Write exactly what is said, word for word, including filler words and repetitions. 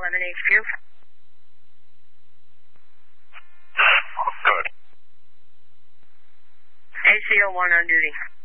eleven H Q. Good. A C O one on duty.